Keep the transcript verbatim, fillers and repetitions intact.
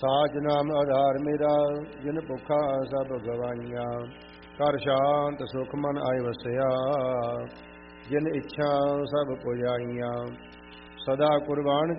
ਸਾਚ ਨਾਮ ਆਧਾਰ ਮੇਰਾ, ਜਿਨ ਭੁੱਖਾ ਸਭ ਗਵਾਈਆਂ। ਕਰ ਸ਼ਾਂਤ ਸੁਖ ਮਨ ਆਏ ਵਸਿਆ, ਜਿਨ ਇੱਛਾ ਸਭ ਪੁਜਾਈਆਂ। ਸਦਾ ਕੁਰਬਾਨ